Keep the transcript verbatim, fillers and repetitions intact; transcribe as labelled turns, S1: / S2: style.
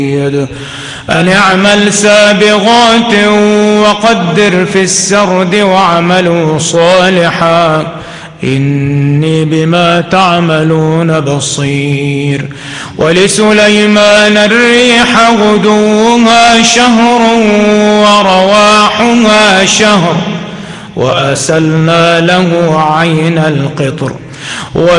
S1: أن اعمل سابغات وقدر في السرد واعملوا صالحا إني بما تعملون بصير. ولسليمان الريح غدوها شهر ورواحها شهر وأسلنا له عين القطر